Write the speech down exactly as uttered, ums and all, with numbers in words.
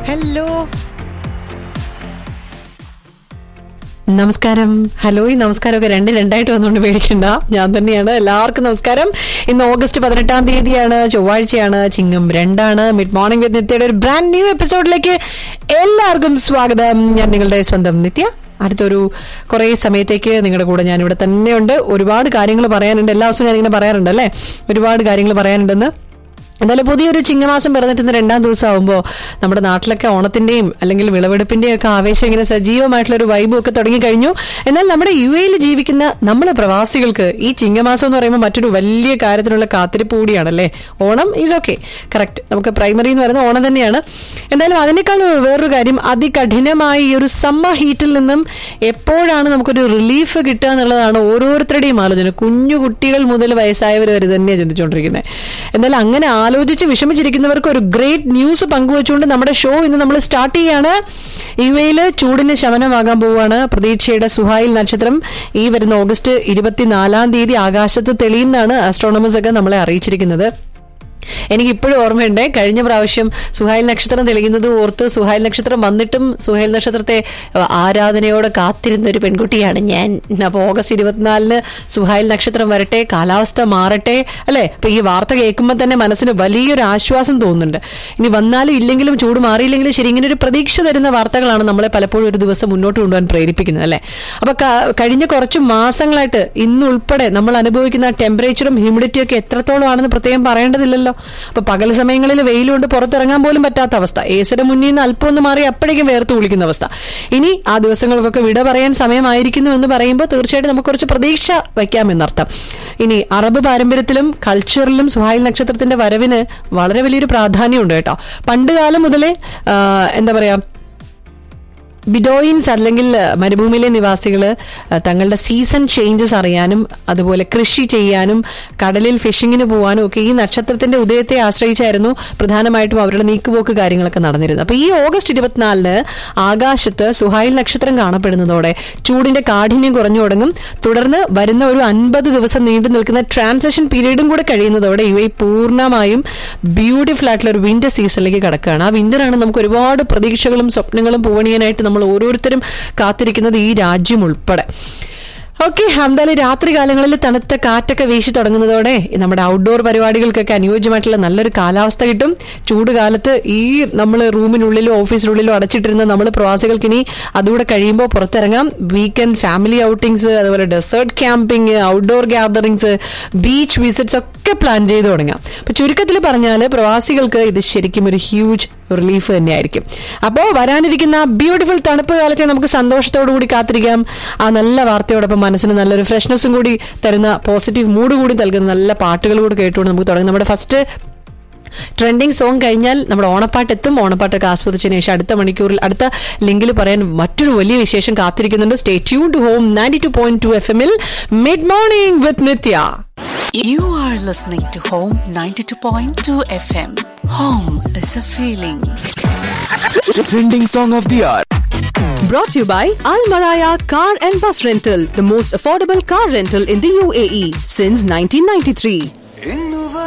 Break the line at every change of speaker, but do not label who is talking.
Hello നമസ്കാരം. Hello ഈ നമസ്കാരമൊക്കെ രണ്ട് രണ്ടായിട്ട് വന്നുകൊണ്ട് പേടിക്കണ്ട, ഞാൻ തന്നെയാണ്. എല്ലാവർക്കും നമസ്കാരം. ഇന്ന് ഓഗസ്റ്റ് പതിനെട്ടാം തീയതിയാണ്, ചൊവ്വാഴ്ചയാണ്, ചിങ്ങം രണ്ടാണ്. മിഡ് മോർണിംഗ് വിത്ത് നിത്യയുടെ ഒരു ബ്രാൻഡ് ന്യൂ എപ്പിസോഡിലേക്ക് എല്ലാവർക്കും സ്വാഗതം. ഞാൻ നിങ്ങളുടെ സ്വന്തം നിത്യ. അടുത്തൊരു കുറേ സമയത്തേക്ക് നിങ്ങളുടെ കൂടെ ഞാനിവിടെ തന്നെയുണ്ട്. ഒരുപാട് കാര്യങ്ങൾ പറയാനുണ്ട്. എല്ലാ ദിവസവും ഞാനിങ്ങനെ പറയാറുണ്ട് അല്ലേ, ഒരുപാട് കാര്യങ്ങൾ പറയാനുണ്ടെന്ന്. എന്തായാലും പുതിയൊരു ചിങ്ങമാസം പിറന്നിട്ടുന്ന രണ്ടാം ദിവസം ആകുമ്പോൾ നമ്മുടെ നാട്ടിലൊക്കെ ഓണത്തിന്റെയും അല്ലെങ്കിൽ വിളവെടുപ്പിന്റെയും ഒക്കെ ആവേശം ഇങ്ങനെ സജീവമായിട്ടുള്ള ഒരു വൈബും ഒക്കെ തുടങ്ങിക്കഴിഞ്ഞു. എന്നാൽ നമ്മുടെ യു എയിൽ ജീവിക്കുന്ന നമ്മളെ പ്രവാസികൾക്ക് ഈ ചിങ്ങമാസം എന്ന് പറയുമ്പോൾ മറ്റൊരു വലിയ കാര്യത്തിനുള്ള കാത്തിരിപ്പ് കൂടിയാണല്ലേ. ഓണം ഈസ് ഓക്കെ, കറക്റ്റ്, നമുക്ക് പ്രൈമറി എന്ന് പറയുന്നത് ഓണം തന്നെയാണ്. എന്തായാലും അതിനേക്കാൾ വേറൊരു കാര്യം, അതികഠിനമായ ഈ ഒരു സമ്മർ ഹീറ്റിൽ നിന്നും എപ്പോഴാണ് നമുക്കൊരു റിലീഫ് കിട്ടുക എന്നുള്ളതാണ് ഓരോരുത്തരുടെയും ആലോചന. കുഞ്ഞു കുട്ടികൾ മുതൽ വയസ്സായവർ വരെ തന്നെയാണ് ചിന്തിച്ചുകൊണ്ടിരിക്കുന്നത്. എന്തായാലും അങ്ങനെ ആലോചിച്ച് വിഷമിച്ചിരിക്കുന്നവർക്ക് ഒരു ഗ്രേറ്റ് ന്യൂസ് പങ്കുവെച്ചുകൊണ്ട് നമ്മുടെ ഷോ ഇന്ന് നമ്മൾ സ്റ്റാർട്ട് ചെയ്യാണ്. യു എയിൽ ചൂടിന് ശമനമാകാൻ പോവുകയാണ്. പ്രതീക്ഷയുടെ സുഹായിൽ നക്ഷത്രം ഈ വരുന്ന ഓഗസ്റ്റ് ഇരുപത്തിനാലാം തീയതി ആകാശത്ത് തെളിയുന്നതാണ് ആസ്ട്രോണമേഴ്സ് ഒക്കെ നമ്മളെ അറിയിച്ചിരിക്കുന്നത്. എനിക്ക് ഇപ്പോഴും ഓർമ്മയുണ്ട്, കഴിഞ്ഞ പ്രാവശ്യം സുഹൈൽ നക്ഷത്രം തെളിയുന്നത് ഓർത്ത് സുഹൈൽ നക്ഷത്രം വന്നിട്ടും സുഹൈൽ നക്ഷത്രത്തെ ആരാധനയോടെ കാത്തിരുന്ന ഒരു പെൺകുട്ടിയാണ് ഞാൻ. അപ്പോൾ ഓഗസ്റ്റ് ഇരുപത്തിനാലിന് സുഹൈൽ നക്ഷത്രം വരട്ടെ, കാലാവസ്ഥ മാറട്ടെ അല്ലെ. അപ്പൊ ഈ വാർത്ത കേൾക്കുമ്പോൾ തന്നെ മനസ്സിന് വലിയൊരു ആശ്വാസം തോന്നുന്നുണ്ട്. ഇനി വന്നാലും ഇല്ലെങ്കിലും ചൂട് മാറിയില്ലെങ്കിലും ശരി, ഇങ്ങനെ ഒരു പ്രതീക്ഷ തരുന്ന വാർത്തകളാണ് നമ്മളെ പലപ്പോഴും ഒരു ദിവസം മുന്നോട്ട് കൊണ്ടുപോകാൻ പ്രേരിപ്പിക്കുന്നത് അല്ലെ. അപ്പൊ കഴിഞ്ഞ കുറച്ച് മാസങ്ങളായിട്ട് ഇന്നുൾപ്പെടെ നമ്മൾ അനുഭവിക്കുന്ന ടെമ്പറേച്ചറും ഹ്യൂമിഡിറ്റിയും ഒക്കെ എത്രത്തോളം ആണെന്ന് പ്രത്യേകം പറയേണ്ടതില്ലല്ലോ. അപ്പൊ പകൽ സമയങ്ങളിൽ വെയിലുകൊണ്ട് പുറത്തിറങ്ങാൻ പോലും പറ്റാത്ത അവസ്ഥ, ഏസിയുടെ മുന്നിൽ നിന്ന് അല്പം ഒന്ന് മാറി അപ്പോഴേക്കും വേർത്ത് കുളിക്കുന്ന അവസ്ഥ. ഇനി ആ ദിവസങ്ങൾക്കൊക്കെ വിട പറയാൻ സമയമായിരിക്കുന്നു എന്ന് പറയുമ്പോൾ തീർച്ചയായിട്ടും നമുക്ക് കുറച്ച് പ്രതീക്ഷ വയ്ക്കാമെന്നർത്ഥം. ഇനി അറബ് പാരമ്പര്യത്തിലും കൾച്ചറിലും സുഹൈൽ നക്ഷത്രത്തിന്റെ വരവിന് വളരെ വലിയൊരു പ്രാധാന്യമുണ്ട് കേട്ടോ. പണ്ട് കാലം മുതലേ എന്താ പറയാ, ബിഡോയിൻസ് അല്ലെങ്കിൽ മരുഭൂമിയിലെ നിവാസികൾ തങ്ങളുടെ സീസൺ ചേഞ്ചസ് അറിയാനും അതുപോലെ കൃഷി ചെയ്യാനും കടലിൽ ഫിഷിങ്ങിന് പോകാനും ഒക്കെ ഈ നക്ഷത്രത്തിന്റെ ഉദയത്തെ ആശ്രയിച്ചായിരുന്നു പ്രധാനമായിട്ടും അവരുടെ നീക്കുപോക്ക് കാര്യങ്ങളൊക്കെ നടന്നിരുന്നത്. അപ്പൊ ഈ ഓഗസ്റ്റ് ഇരുപത്തിനാലിന് ആകാശത്ത് സുഹൈൽ നക്ഷത്രം കാണപ്പെടുന്നതോടെ ചൂടിന്റെ കാഠിന്യം കുറഞ്ഞു തുടങ്ങും. തുടർന്ന് വരുന്ന ഒരു അൻപത് ദിവസം നീണ്ടു നിൽക്കുന്ന ട്രാൻസിഷൻ പീരീഡും കൂടെ കഴിയുന്നതോടെ യു എ പൂർണ്ണമായും ബ്യൂട്ടിഫുൾ ആയിട്ടുള്ള ഒരു വിന്റർ സീസണിലേക്ക് കടക്കുകയാണ്. ആ വിന്ററാണ് നമുക്ക് ഒരുപാട് പ്രതീക്ഷകളും സ്വപ്നങ്ങളും പൂവണിയാനായിട്ട് നമ്മൾ ഓരോരുത്തരും കാത്തിരിക്കുന്നത്, ഈ രാജ്യം ഉൾപ്പെടെ. ഓക്കെ, എന്തായാലും രാത്രി കാലങ്ങളിൽ തണുത്ത കാറ്റൊക്കെ വീശി തുടങ്ങുന്നതോടെ നമ്മുടെ ഔട്ട്ഡോർ പരിപാടികൾക്കൊക്കെ അനുയോജ്യമായിട്ടുള്ള നല്ലൊരു കാലാവസ്ഥ കിട്ടും. ചൂട് കാലത്ത് ഈ നമ്മൾ റൂമിനുള്ളിലോ ഓഫീസിനുള്ളിലോ അടച്ചിട്ടിരുന്ന നമ്മൾ പ്രവാസികൾക്ക് ഇനി അതുകൂടെ കഴിയുമ്പോൾ പുറത്തിറങ്ങാം. വീക്കെൻഡ് ഫാമിലി ഔട്ടിങ്സ്, അതുപോലെ desert camping, outdoor gatherings, beach visits ഒക്കെ പ്ലാൻ ചെയ്ത് തുടങ്ങാം. അപ്പൊ ചുരുക്കത്തിൽ പറഞ്ഞാൽ പ്രവാസികൾക്ക് ഇത് ശരിക്കും ഒരു ഹ്യൂജ് റിലീഫ് തന്നെയായിരിക്കും. അപ്പോൾ വരാനിരിക്കുന്ന ബ്യൂട്ടിഫുൾ തണുപ്പ് കാലത്തെ നമുക്ക് സന്തോഷത്തോടു കൂടി കാത്തിരിക്കാം. ആ നല്ല വാർത്തയോടൊപ്പം മനസ്സിന് നല്ലൊരു ഫ്രഷ്നെസ്സും കൂടി തരുന്ന, പോസിറ്റീവ് മൂഡ് കൂടി നൽകുന്ന നല്ല പാട്ടുകൾ കൂടി കേട്ടുകൊണ്ട് നമുക്ക് തുടങ്ങാം. നമ്മുടെ ഫസ്റ്റ് ട്രെൻഡിങ് സോങ് കഴിഞ്ഞാൽ നമ്മുടെ ഓണപ്പാട്ട് എത്തും. ഓണപ്പാട്ടൊക്കെ ആസ്വദിച്ചതിന് ശേഷം അടുത്ത മണിക്കൂറിൽ അടുത്ത ലിങ്കിൽ പറയാൻ മറ്റൊരു വലിയ വിശേഷം കാത്തിരിക്കുന്നുണ്ട്. Stay tune to home ninety two point two F എമ്മിൽ mid morning with Nithya.
You are listening to Home ninety-two point two F M. Home is a feeling.
Trending song of the hour.
Brought to you by Al Maraya Car and Bus Rental, the most affordable car rental in the U A E since nineteen ninety-three.